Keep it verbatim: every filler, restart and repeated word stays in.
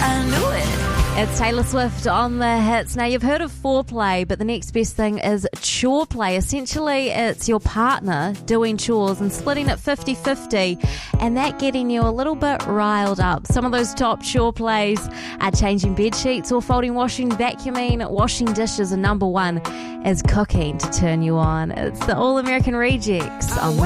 I knew it. It's Taylor Swift on the hits. Now, you've heard of foreplay, but the next best thing is chore play. Essentially, it's your partner doing chores and splitting it fifty-fifty, and that getting you a little bit riled up. Some of those top chore plays are changing bed sheets or folding washing, vacuuming, washing dishes, and number one is cooking to turn you on. It's the All American Rejects on